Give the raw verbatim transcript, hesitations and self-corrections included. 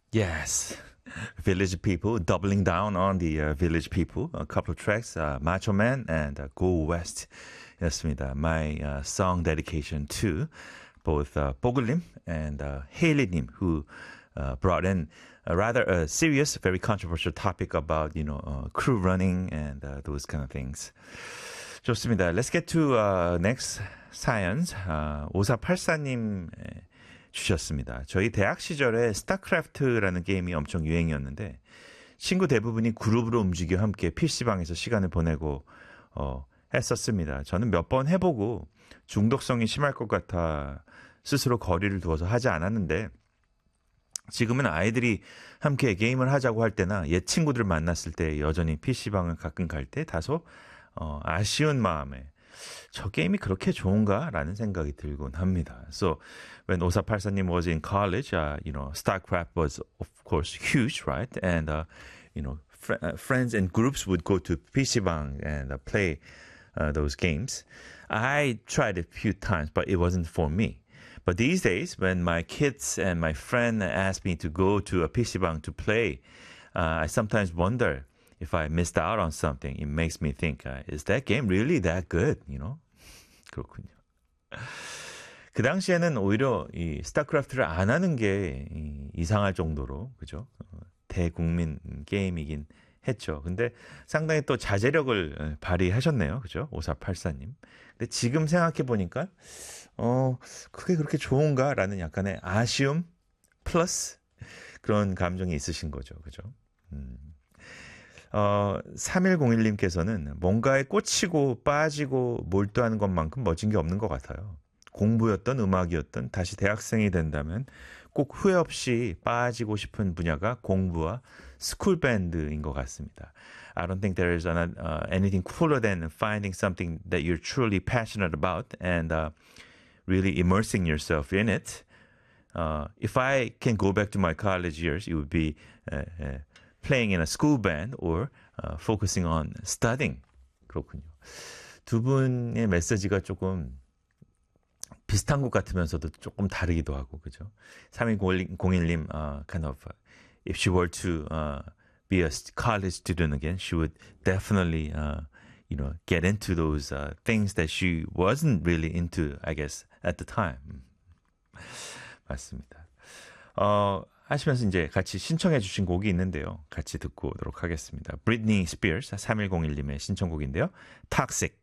Yes. Village People, doubling down on the uh, Village People. A couple of tracks, uh, Macho Man and uh, Go West 였습니다. My uh, song dedication to both uh, 뽀글님 and uh, Haley님, who uh, brought in a rather uh, serious, very controversial topic about, you know, uh, crew running and uh, those kind of things. 좋습니다. Let's get to uh, next 사연. Uh, 오사팔사님 주셨습니다. 저희 대학 시절에 스타크래프트라는 게임이 엄청 유행이었는데 친구 대부분이 그룹으로 움직여 함께 피시방에서 시간을 보내고 어, 했었습니다. 저는 몇 번 해보고 중독성이 심할 것 같아 스스로 거리를 두어서 하지 않았는데 지금은 아이들이 함께 게임을 하자고 할 때나 옛 친구들 만났을 때 여전히 피시방을 가끔 갈 때 다소 어, 아쉬운 마음에 저 게임이 그렇게 좋은가? 라는 생각이 들곤 합니다. So, when 오사팔사님 was in college, uh, you know, StarCraft was, of course, huge, right? And, uh, you know, fr- uh, friends and groups would go to 피시방 and uh, play uh, those games. I tried a few times, but it wasn't for me. But these days, when my kids and my friend ask me to go to a 피시방 to play, uh, I sometimes wonder if I missed out on something. It makes me think, uh, is that game really that good? You know? 그렇군요. 그 당시에는 오히려 이 스타크래프트를 안 하는 게 이, 이상할 정도로, 그죠? 어, 대국민 게임이긴 했죠. 근데 상당히 또 자제력을 발휘하셨네요. 그죠? 오사팔사님. 근데 지금 생각해보니까, 어, 그게 그렇게 좋은가라는 약간의 아쉬움 플러스 그런 감정이 있으신 거죠. 그죠? 음. 어, 삼일공일님께서는 뭔가에 꽂히고 빠지고 몰두하는 것만큼 멋진 게 없는 것 같아요. 공부였던 음악이었던 다시 대학생이 된다면 꼭 후회 없이 빠지고 싶은 분야가 공부와 스쿨 밴드인 것 같습니다. I don't think there is an, uh, anything cooler than finding something that you're truly passionate about and uh, really immersing yourself in it. Uh, if I can go back to my college years, it would be uh, uh, playing in a school band or uh, focusing on studying. 그렇군요. 두 분의 메시지가 조금 비슷한 것 같으면서도 조금 다르기도 하고, 그죠? 삼일공일님, uh, kind of, uh, if she were to uh, be a college student again, she would definitely, uh, you know, get into those uh, things that she wasn't really into, I guess, at the time. 맞습니다. 어, 하시면서 이제 같이 신청해 주신 곡이 있는데요. 같이 듣고 오도록 하겠습니다. Britney Spears, 삼일공일님의 신청곡인데요. Toxic.